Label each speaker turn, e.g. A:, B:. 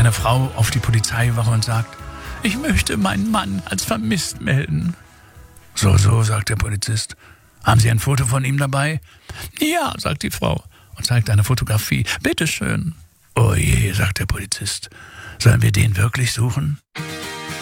A: eine Frau auf die Polizeiwache und sagt: Ich möchte meinen Mann als vermisst melden. So, sagt der Polizist. Haben Sie ein Foto von ihm dabei? Ja, sagt die Frau und zeigt eine Fotografie. Bitteschön. Oh je, sagt der Polizist. Sollen wir den wirklich suchen?